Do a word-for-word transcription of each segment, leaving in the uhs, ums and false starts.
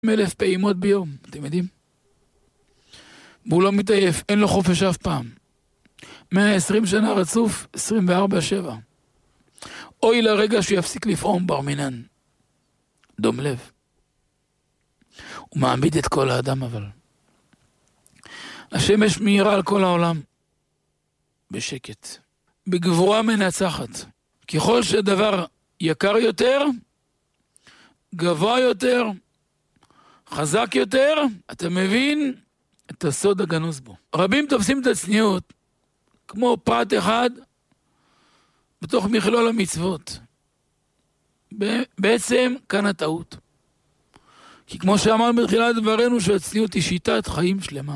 אלף פעימות ביום, אתם יודעים? והוא לא מתעייף, אין לו חופש אף פעם. מאה ועשרים שנה רצוף, עשרים וארבע שבע. אוי לרגע שהוא יפסיק לפעום בר מינן. דום לב. הוא מעמיד את כל האדם אבל. השמש מאירה על כל העולם. בשקט. בגבורה מנצחת. ככל שהדבר יקר יותר, גבוה יותר, חזק יותר, אתה מבין את הסוד הגנוז בו. רבים תופסים את הצניעות כמו פרט אחד בתוך מכלול המצוות. בעצם כאן הטעות. כי כמו שאמרנו בתחילת דברנו שהצניעות היא שיטת חיים שלמה.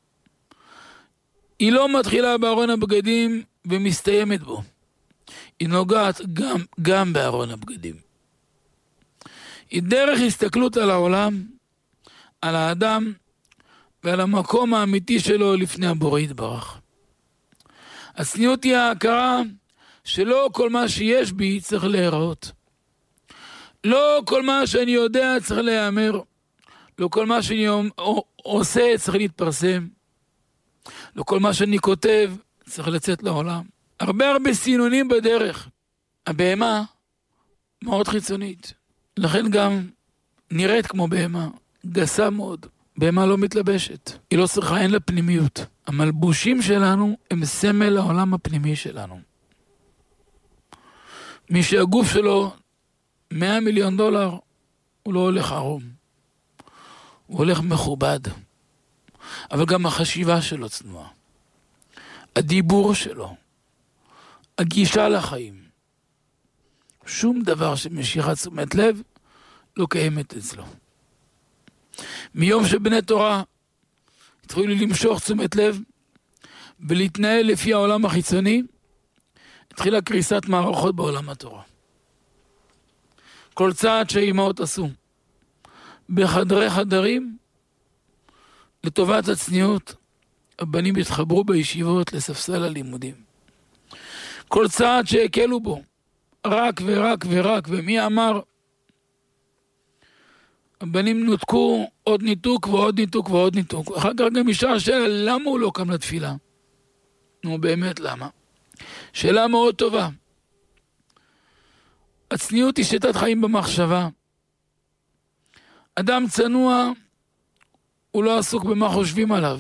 היא לא מתחילה בארון הבגדים ומסתיימת בו. היא נוגעת גם, גם בארון הבגדים. היא דרך הסתכלות על העולם, על האדם ועל המקום האמיתי שלו לפני הבורא יתברך. הצניעות היא ההכרה שלא כל מה שיש בי צריך להיראות. לא כל מה שאני יודע צריך להיאמר. לא כל מה שאני עושה צריך להתפרסם. לא כל מה שאני כותב צריך לצאת לעולם. הרבה הרבה סינונים בדרך. הבהמה מאוד חיצונית. לכן גם נראית כמו בהמה. גסה מאוד. בהמה לא מתלבשת. היא לא צריכה, אין לה פנימיות. המלבושים שלנו הם סמל לעולם הפנימי שלנו. מי שהגוף שלו מאה מיליון דולר, הוא לא הולך ערום. הוא הולך מכובד. אבל גם החשיבה שלו צנועה. הדיבור שלו. הגישה לחיים. שום דבר שמשיכה תשומת לב לא קיימת אצלו. מיום שבני תורה התחילו למשוך תשומת לב ולהתנהל לפי העולם החיצוני, התחילה קריסת מערכות בעולם התורה. כל צעד שהאימהות עשו בחדרי חדרים לטובת הצניעות, הבנים התחברו בישיבות לספסל הלימודים. כל צעד שהקלו בו, רק ורק ורק, ומי אמר, הבנים נותקו עוד ניתוק ועוד ניתוק ועוד ניתוק. אחר כך גם אישה שאלה, למה הוא לא קם לתפילה? נו באמת למה? שאלה מאוד טובה. הצניעות היא שיטת חיים במחשבה. אדם צנוע, הוא לא עסוק במה חושבים עליו.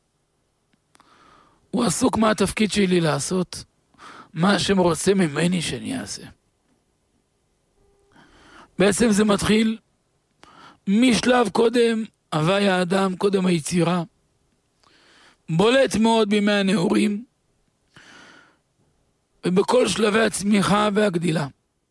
הוא עסוק מה התפקיד שלי לעשות, מה השם רוצה ממני שאני אעשה. בעצם זה מתחיל משלב קודם, הווי האדם, קודם היצירה. בולט מאוד בימי הנעורים, ובכל שלבי הצמיחה והגדילה.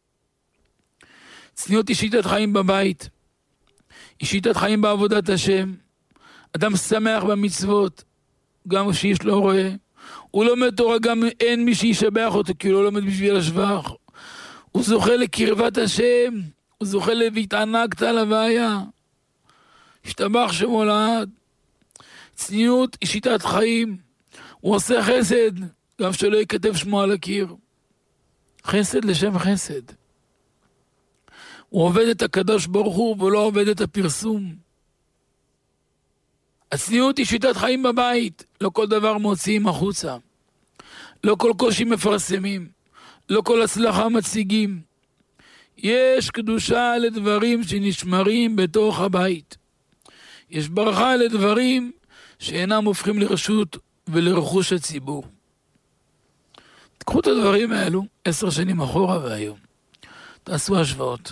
צניעות היא שיטת חיים בבית, היא שיטת חיים בעבודת השם. אדם שמח במצוות, גם שאיש לא רואה. הוא לומד תורה, גם אין מי שישבח אותו, כי הוא לא לומד בשביל השבח. הוא זוכה לקרבת השם, הוא זוכה להתענגת על הוויה. השתבח שמו לעד. צניעות היא שיטת חיים. הוא עושה חסד, גם שלא יכתב שמו על הקיר. חסד לשם חסד. הוא עובד את הקדוש ברוך הוא, ולא עובד את הפרסום. הצניעות היא שיטת חיים בבית. לא כל דבר מוציאים החוצה. לא כל קושי מפרסמים. לא כל הצלחה מציגים. יש קדושה לדברים שנשמרים בתוך הבית. יש ברכה לדברים שאינם הופכים לרשות ולרכוש הציבור. תקחו את הדברים האלו עשר שנים אחורה והיום. תעשו השוואות.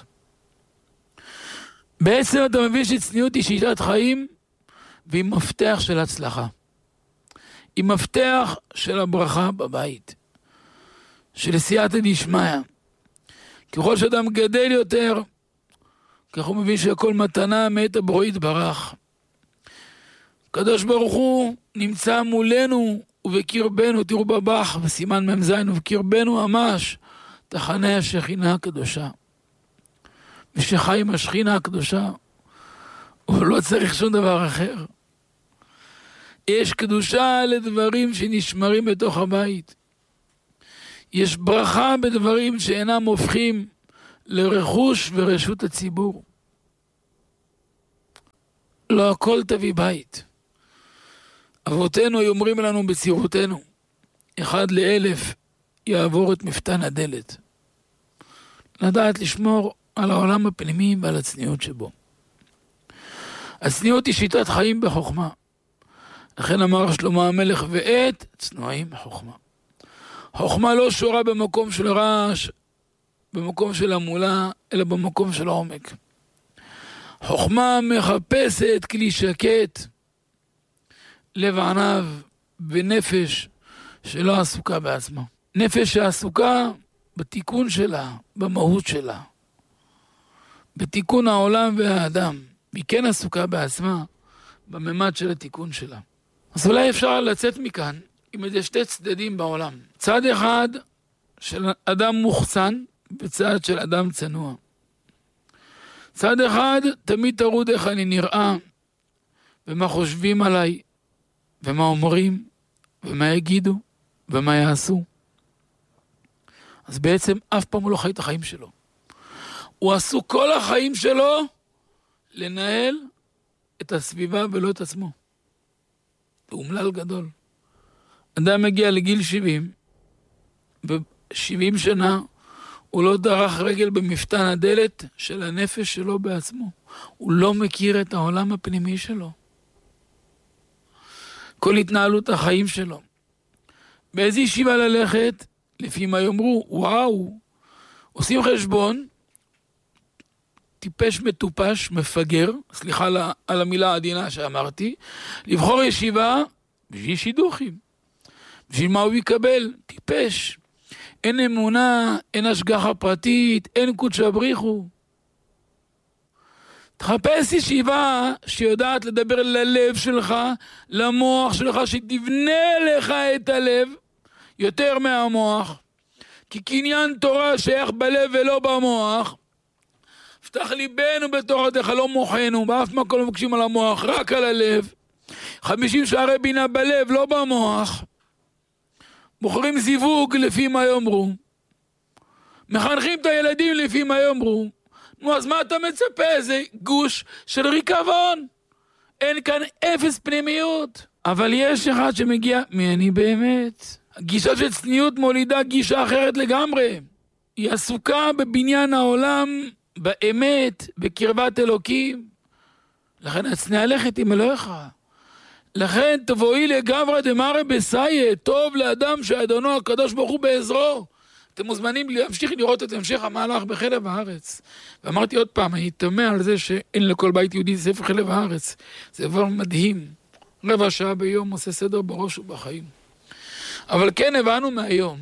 בעצם אתה מבין שצניעות היא שיטת חיים והיא מפתח של הצלחה. היא מפתח של הברכה בבית. של סייעתא דשמיא. ככל שאדם גדל יותר, כך הוא מבין שהכל מתנה מאת הבורא יתברך. הקדוש ברוך הוא נמצא מולנו ובקרבנו, תראו בבח בסימן ממז, ובקרבנו ממש תחנה השכינה הקדושה. ושחי עם השכינה הקדושה, הוא לא צריך שום דבר אחר. יש קדושה לדברים שנשמרים בתוך הבית. יש ברכה בדברים שאינם הופכים לרכוש ורשות הציבור. לא הכל תביא בית. אבותינו היו אומרים לנו בצירותנו, אחד לאלף יעבור את מפתן הדלת. לדעת לשמור על העולם הפנימי ועל הצניעות שבו. הצניעות היא שיטת חיים בחוכמה. לכן אמר שלמה המלך, ועת צנועים בחוכמה. חוכמה לא שורה במקום של רעש, במקום של המולה, אלא במקום של העומק. חוכמה מחפשת כלי שקט, לב עניו בנפש שלא עסוקה בעצמה. נפש שעסוקה בתיקון שלה, במהות שלה, בתיקון העולם והאדם. היא כן עסוקה בעצמה בממד של התיקון שלה. אז אולי אפשר לצאת מכאן עם איזה שתי צדדים בעולם. צד אחד של אדם מוחצן וצד של אדם צנוע. צד אחד תמיד תרוד איך אני נראה ומה חושבים עליי ומה אומרים ומה יגידו ומה יעשו. אז בעצם אף פעם הוא לא חי את החיים שלו. הוא עסוק כל החיים שלו לנהל את הסביבה ולא את עצמו. הוא אומלל גדול. אדם מגיע לגיל שבעים, ב-שבעים שנה הוא לא דרך רגל במפתן הדלת של הנפש שלו בעצמו. הוא לא מכיר את העולם הפנימי שלו. כל התנהלות החיים שלו. באיזו ישיבה ללכת, לפי מה יאמרו, וואו, עושים חשבון, טיפש מטופש, מפגר, סליחה על המילה העדינה שאמרתי, לבחור ישיבה בשביל שידוכים. בשביל מה הוא יקבל? טיפש. אין אמונה, אין השגחה פרטית, אין קודשא בריחו. תחפש ישיבה שיודעת לדבר ללב שלך, למוח שלך, שתבנה לך את הלב יותר מהמוח. כי קניין תורה שייך בלב ולא במוח. פתח ליבנו בתורתך, לא מוחנו, באף מקום לא מבקשים על המוח, רק על הלב. חמישים שערי בינה בלב, לא במוח. בוחרים זיווג לפי מה יאמרו. מחנכים את הילדים לפי מה יאמרו. נו, אז מה אתה מצפה? זה גוש של ריקבון. אין כאן אפס פנימיות. אבל יש אחד שמגיע, מי אני באמת? הגישה של צניעות מולידה גישה אחרת לגמרי. היא עסוקה בבניין העולם, באמת, בקרבת אלוקים. לכן הצנע לכת עם אלוהיך. לכן תבואי לגמרי דמרי בסייע, טוב לאדם שאדונו הקדוש ברוך הוא בעזרו. אתם מוזמנים להמשיך לראות את המשך המהלך בחלב הארץ. ואמרתי עוד פעם, אני תמה על זה שאין לכל בית יהודי ספר חלב הארץ. זה דבר מדהים. רבע שעה ביום עושה סדר בראש ובחיים. אבל כן הבנו מהיום,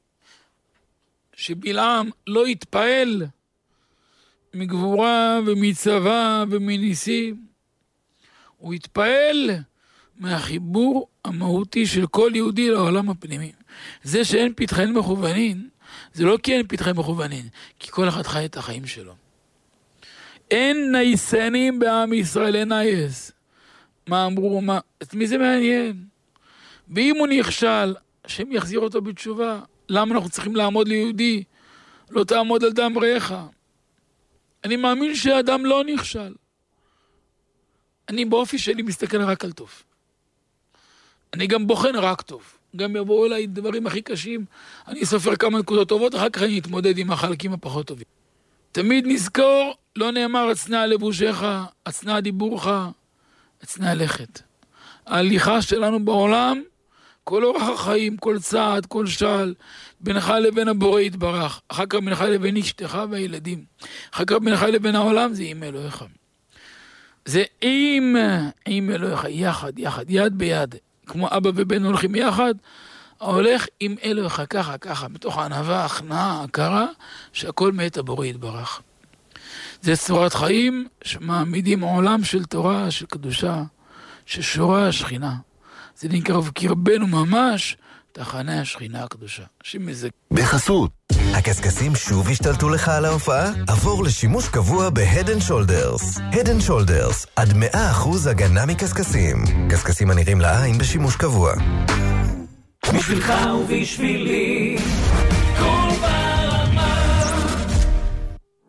שבלעם לא התפעל מגבורה ומצבא ומניסים. הוא התפעל מהחיבור המהותי של כל יהודי לעולם הפנימי. זה שאין פתחן מכוונין, זה לא כי אין פתחן מכוונין, כי כל אחד חי את החיים שלו. אין נייסנים בעם ישראל, אין נייס. מה אמרו? מה? את מי זה מעניין? ואם הוא נכשל, השם יחזיר אותו בתשובה. למה אנחנו צריכים לעמוד ליהודי? לא תעמוד על דם רעך. אני מאמין שהאדם לא נכשל. אני באופי שלי מסתכל רק על טוב. אני גם בוחן רק טוב. גם יבואו אליי דברים הכי קשים, אני סופר כמה נקודות טובות, אחר כך אני אתמודד עם החלקים הפחות טובים. תמיד נזכור, לא נאמר הצנע לבושך, הצנע דיבורך, הצנע לכת. ההליכה שלנו בעולם, כל אורח החיים, כל צעד, כל שעל, בינך לבין הבורא יתברך, אחר כך בינך לבין אשתך והילדים, אחר כך בינך לבין העולם, זה עם אלוהיך. זה עם, עם אלוהיך, יחד, יחד, יד ביד, כמו אבא ובן הולכים יחד, הולך עם אלוהיך ככה, ככה, מתוך הענווה, הכנעה, הכרה, שהכל מאת הבורא יתברך. זה צורת חיים שמעמידים עולם של תורה, של קדושה, ששורה השכינה. זה נקרא קרבנו ממש, תחנה השכינה הקדושה. שמזה. בחסות. הקסקסים שוב השתלטו לך על ההופעה? עבור לשימוש קבוע ב-Head and Shoulders. Head and Shoulders, עד מאה אחוז הגנה מקסקסים. קסקסים הנראים לעין בשימוש קבוע. בשבילך ובשבילי, כל ברמה.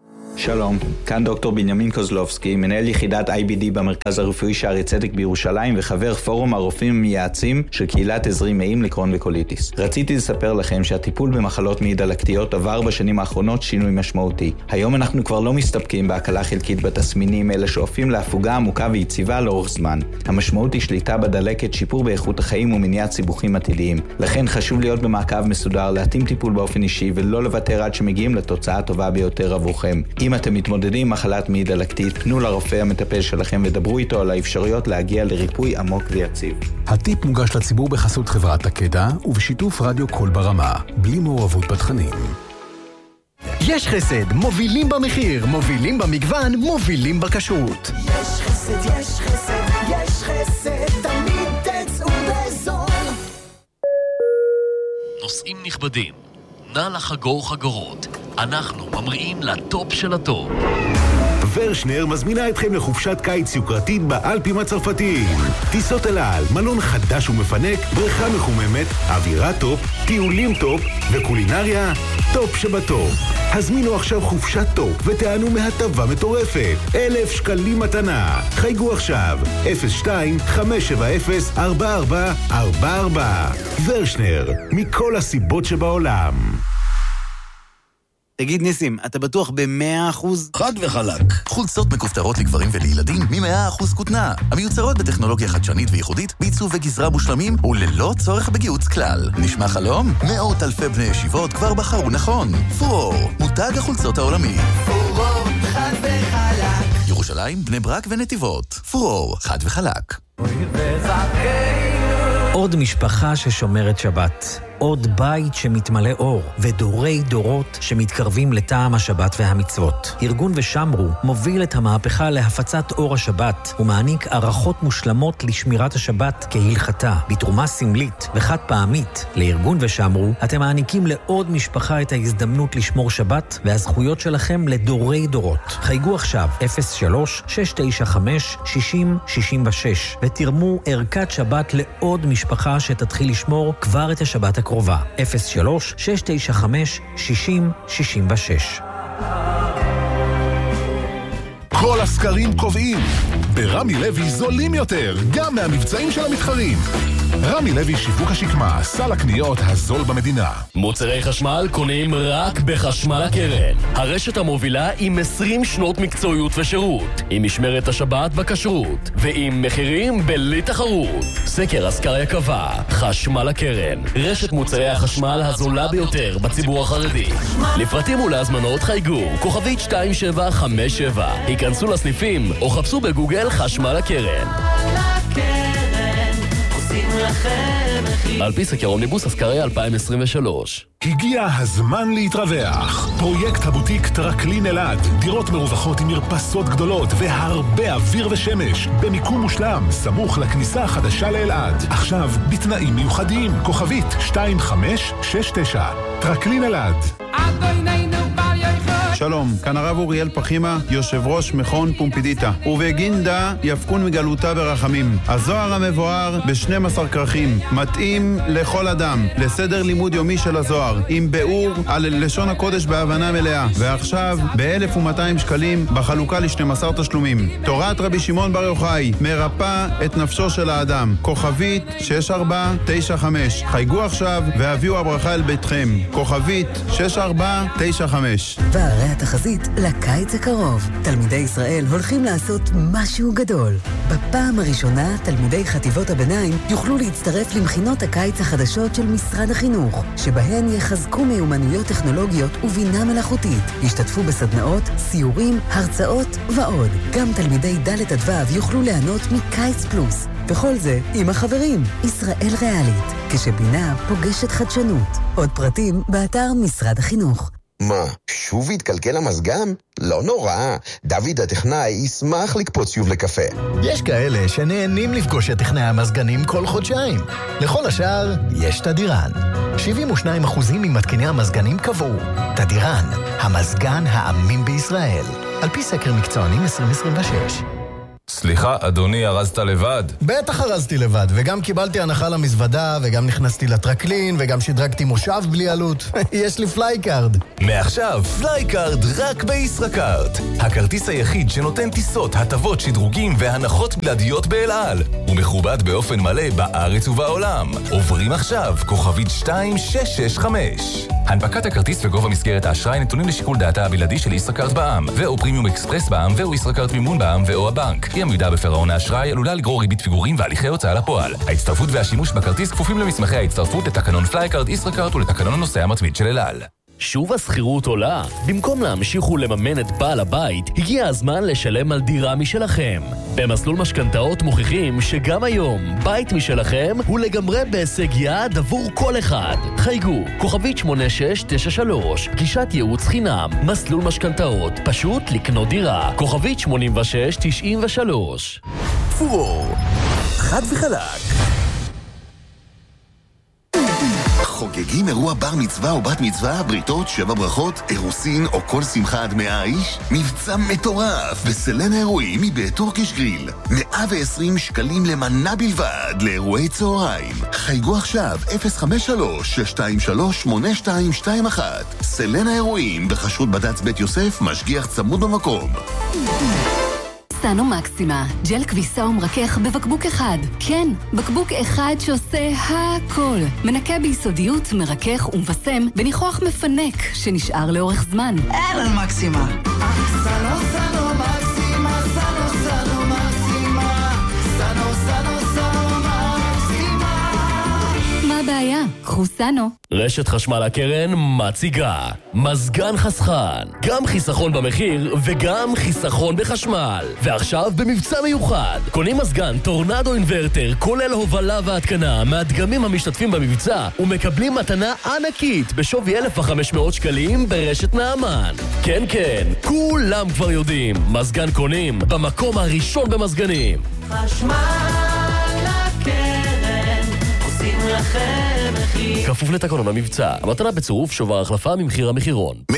שלום, כאן דוקטור בנימין קוזלובסקי, מנהל יחידת איי בי די במרכז הרפואי שערי צדק בירושלים וחבר פורום הרופאים המייעצים של קהילת עזרים מעים לקרון וקוליטיס. רציתי לספר לכם שהטיפול במחלות מעי דלקתיות עבר בשנים האחרונות שינוי משמעותי. היום אנחנו כבר לא מסתפקים בהקלה חלקית בתסמינים, אלא שואפים להפוגה עמוקה ויציבה לאורך זמן. המשמעות היא שליטה בדלקת, שיפור באיכות החיים ומניעת סיבוכים עתידיים. לכן חשוב להיות במעקב מסודר, להתאים טיפול באופן אישי ולא לוותר עד שמגיעים לתוצאה הטובה ביותר עבורכם. אם אתם מתמודדים עם מחלת מעי דלקתית, פנו לרופא המטפל שלכם ודברו איתו על האפשרויות להגיע לריפוי עמוק ויציב. הטיפ מוגש לציבור בחסות חברת תקדה ובשיתוף רדיו קול ברמה, בלי מעורבות בתכנים. יש חסד, מובילים במחיר, מובילים במגוון, מובילים בכשרות. יש חסד, יש חסד, יש חסד, תמיד תצאו בזול. נוסעים נכבדים, נא לחגור חגורות. אנחנו ממריאים לטופ של הטופ. ורשנר מזמינה אתכם לחופשת קיץ יוקרתית באלפים הצרפתיים. טיסות אל על, מלון חדש ומפנק, בריכה מחוממת, אווירה טופ, טיולים טופ וקולינריה טופ שבטופ. הזמינו עכשיו חופשת טופ ותענו מהטבה מטורפת. אלף שקלים מתנה. חייגו עכשיו אפס שתיים חמש שבע אפס ארבע ארבע ארבע ארבע. ורשנר, מכל הסיבות שבעולם. תגיד ניסים, אתה בטוח ב-מאה אחוז? חד וחלק. חולצות מכופתרות לגברים ולילדים מ-מאה אחוז כותנה. המיוצרות בטכנולוגיה חדשנית וייחודית, בעיצוב וגזרה מושלמים וללא צורך בגיוץ כלל. נשמע חלום? מאות אלפי בני ישיבות כבר בחרו נכון. פורור, מותג החולצות העולמי. פורור, חד וחלק. ירושלים, בני ברק ונתיבות. פורור, חד וחלק. עוד משפחה ששומרת שבת. עוד בית שמתמלא אור, ודורי דורות שמתקרבים לטעם השבת והמצוות. ארגון ושמרו מוביל את המהפכה להפצת אור השבת, ומעניק ערכות מושלמות לשמירת השבת כהלכתה, בתרומה סמלית וחד פעמית. לארגון ושמרו אתם מעניקים לעוד משפחה את ההזדמנות לשמור שבת, והזכויות שלכם לדורי דורות. חייגו עכשיו אפס שלוש שש תשע חמש שש אפס שש שש ותרמו ערכת שבת לעוד משפחה שתתחיל לשמור כבר את השבת הקרובה. אפס שלוש שש תשע חמש שש אפס שש שש. כל הסקרים קובעים, ברמי לוי זולים יותר, גם מהמבצעים של המתחרים. רמי לוי שיווק השקמה, סל הקניות הזול במדינה. מוצרי חשמל קונים רק בחשמל הקרן. הרשת המובילה עם עשרים שנות מקצועיות ושירות, עם משמרת השבת בכשרות, ועם מחירים בלי תחרות. סקר אסקריה קבע, חשמל הקרן, רשת מוצרי החשמל הזולה ביותר בציבור החרדי. לפרטים ולהזמנות חייגו, כוכבית שתיים שבע חמש שבע. היכנסו לסניפים או חפשו בגוגל חשמל הקרן. על פי סקר אומניבוס אסקריה אלפיים עשרים ושלוש. הגיע הזמן להתרווח. פרויקט הבוטיק טרקלין אלעד. דירות מרווחות עם מרפסות גדולות והרבה אוויר ושמש. במיקום מושלם, סמוך לכניסה החדשה לאלעד. עכשיו, בתנאים מיוחדים. כוכבית שתיים חמש שש תשע. טרקלין אלעד. שלום, כאן הרב אוריאל פחימה, יושב ראש מכון פומפידיטה. ובגינדה יפקון מגלותה ברחמים. הזוהר המבואר ב-שנים עשר כרכים, מתאים לכל אדם, לסדר לימוד יומי של הזוהר, עם ביאור על לשון הקודש בהבנה מלאה. ועכשיו, ב-אלף ומאתיים שקלים בחלוקה ל-שנים עשר תשלומים. תורת רבי שמעון בר יוחאי, מרפא את נפשו של האדם. כוכבית שש ארבע תשע חמש. חייגו עכשיו והביאו הברכה אל ביתכם. כוכבית שש ארבע תשע חמש. והרי התחזית לקיץ הקרוב. תלמידי ישראל הולכים לעשות משהו גדול. בפעם הראשונה, תלמידי חטיבות הביניים יוכלו להצטרף למכינות הקיץ החדשות של משרד החינוך, שבהן יחזקו מיומנויות טכנולוגיות ובינה מלאכותית. ישתתפו בסדנאות, סיורים, הרצאות ועוד. גם תלמידי ד' עד ו' יוכלו ליהנות מקיץ פלוס. וכל זה עם החברים. ישראל ריאלית, כשבינה פוגשת חדשנות. עוד פרטים באתר משרד החינוך. מה, שוב התקלקל המזגן? לא נורא, דוד הטכנאי ישמח לקפוץ שוב לקפה. יש כאלה שנהנים לפגוש את טכנאי המזגנים כל חודשיים. לכל השאר, יש תדירן. שבעים ושניים אחוז ממתקיני המזגנים קבעו. תדירן, המזגן האמין בישראל. על פי סקר מקצוענים עשרים עשרים ושש. סליחה, אדוני, ארזת לבד? בטח ארזתי לבד, וגם קיבלתי הנחה למזוודה, וגם נכנסתי לטרקלין, וגם שדרגתי מושב בלי עלות. יש לי פלייקארד. מעכשיו, פלייקארד רק בישראכרט. הכרטיס היחיד שנותן טיסות, הטבות, שדרוגים והנחות בלעדיות באל על. הוא מכובד באופן מלא בארץ ובעולם. עוברים עכשיו, כוכבית שתיים שש שש חמש. הנפקת הכרטיס וגובה מסגרת האשראי נתונים לשיקול דעתה הבלעדי של ישראכרט בע"מ, ואו פרימיום אקספרס בע"מ, ואו ישראכרט מימון בע"מ, ואו הבנק. אי עמידה בפירעון האשראי עלולה לגרור ריבית פיגורים והליכי הוצאה לפועל. ההצטרפות והשימוש בכרטיס כפופים למסמכי ההצטרפות לתקנון פלייקארד ישראכרט ולתקנון הנוסע המתמיד של אל על. שוב השכירות עולה? במקום להמשיך ולממן את בעל הבית, הגיע הזמן לשלם על דירה משלכם. במסלול משכנתאות מוכיחים שגם היום, בית משלכם הוא לגמרי בהישג יד עבור כל אחד. חייגו, כוכבית שמונה שש תשע שלוש, גישת ייעוץ חינם, מסלול משכנתאות, פשוט לקנות דירה. כוכבית שמונים ושש תשעים ושלוש. פורור, חד וחלק. חוגגים אירוע בר מצווה או בת מצווה, בריתות, שבע ברכות, אירוסין או כל שמחה עד מאה איש? מבצע מטורף בסלנה אירועים מבית טורקיש גריל. מאה ועשרים שקלים למנה בלבד לאירועי צהריים. חייגו עכשיו אפס חמש שלוש שש שתיים שלוש שמונה שתיים שתיים אחת. סלנה אירועים בחשרות בד"ץ בית יוסף, משגיח צמוד במקום. סנו מקסימה, ג'ל כביסה ומרכך בבקבוק אחד. כן, בקבוק אחד שעושה הכל. מנקה ביסודיות, מרכך ומבשם בניחוח מפנק שנשאר לאורך זמן. אהלן מקסימה. סנו סנו מקסימה, סנו סנו מקסימה, סנו סנו סנו מקסימה. מה הבעיה? קחו סנו. רשת חשמל הקרן מציגה מזגן חסכן, גם חיסכון במחיר וגם חיסכון בחשמל. ועכשיו במבצע מיוחד, קונים מזגן טורנדו אינברטר כולל הובלה והתקנה מהדגמים המשתתפים במבצע ומקבלים מתנה ענקית בשווי אלף וחמש מאות שקלים ברשת נעמן. כן כן, כולם כבר יודעים, מזגן קונים במקום הראשון במזגנים. חשמל הקרן עושים לכם מחיר. כפוף לתקנון המבצע, המתנה בצירוף שובר החלפה ממחיר המחירון.